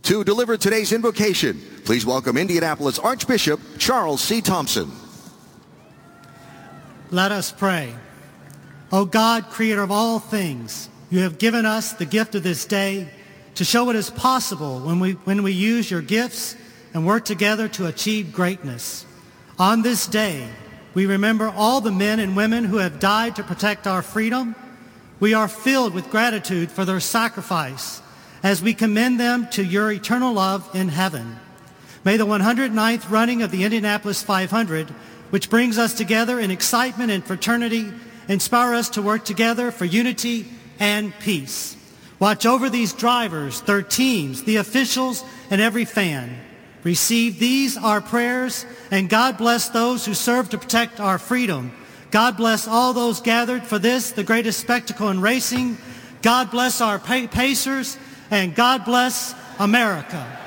To deliver today's invocation, please welcome Indianapolis Archbishop Charles C. Thompson. Let us pray. O God, creator of all things, you have given us the gift of this day to show what is possible when we use your gifts and work together to achieve greatness. On this day, we remember all the men and women who have died to protect our freedom. We are filled with gratitude for their sacrifice as we commend them to your eternal love in heaven. May the 109th running of the Indianapolis 500, which brings us together in excitement and fraternity, inspire us to work together for unity and peace. Watch over these drivers, their teams, the officials, and every fan. Receive these, our prayers, and God bless those who serve to protect our freedom. God bless all those gathered for this, the greatest spectacle in racing. God bless our pacers, and God bless America.